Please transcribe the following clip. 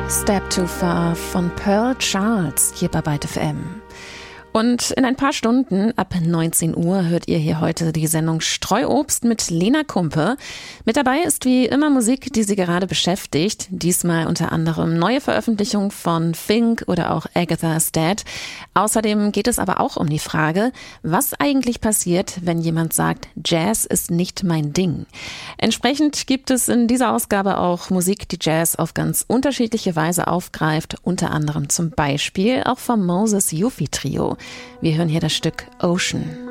Step Too Far von Pearl Charles hier bei Byte FM. Und in ein paar Stunden, ab 19 Uhr, hört ihr hier heute die Sendung Streuobst mit Lena Kumpe. Mit dabei ist wie immer Musik, die sie gerade beschäftigt. Diesmal unter anderem neue Veröffentlichungen von Fink oder auch Agatha's Dad. Außerdem geht es aber auch um die Frage, was eigentlich passiert, wenn jemand sagt, Jazz ist nicht mein Ding. Entsprechend gibt es in dieser Ausgabe auch Musik, die Jazz auf ganz unterschiedliche Weise aufgreift. Unter anderem zum Beispiel auch vom Moses Yufi Trio. Wir hören hier das Stück Ocean.